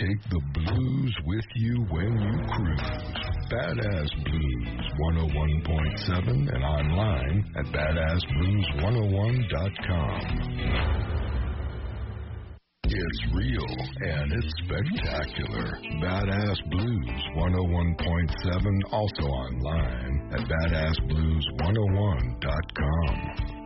Take the blues with you when you cruise. Badass Blues 101.7 and online at badassblues101.com. It's real and it's spectacular. Badass Blues 101.7, also online at badassblues101.com.